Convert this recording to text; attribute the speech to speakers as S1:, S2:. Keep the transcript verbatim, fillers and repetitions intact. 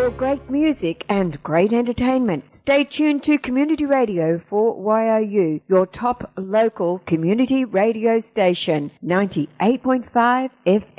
S1: for great music and great entertainment. Stay tuned to Community Radio for Y O U, your top local community radio station, ninety-eight point five F M.